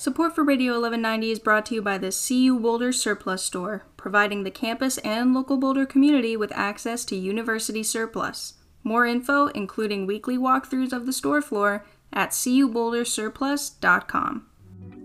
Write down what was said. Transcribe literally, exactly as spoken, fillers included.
Support for Radio eleven ninety is brought to you by the C U Boulder Surplus Store, providing the campus and local Boulder community with access to university surplus. More info, including weekly walkthroughs of the store floor, at c u boulder surplus dot com.